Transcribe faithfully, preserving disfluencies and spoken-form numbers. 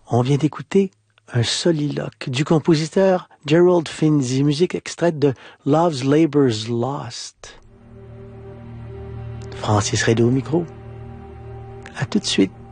On vient d'écouter un soliloque du compositeur Gerald Finzi, musique extraite de Love's Labour's Lost. Francis Reynaud au micro. À tout de suite.